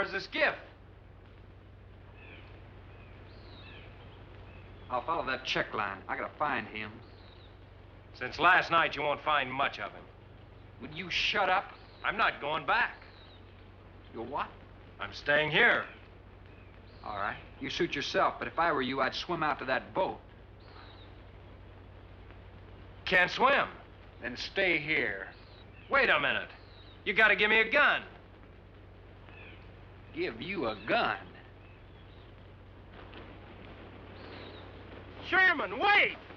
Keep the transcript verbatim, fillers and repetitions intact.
Where's the skiff? I'll follow that check line. I gotta find him. Since last night, you won't find much of him. Would you shut up? I'm not going back. You're what? I'm staying here. All right. You suit yourself, but if I were you, I'd swim out to that boat. Can't swim. Then stay here. Wait a minute. You gotta give me a gun. Give you a gun? Sherman, wait!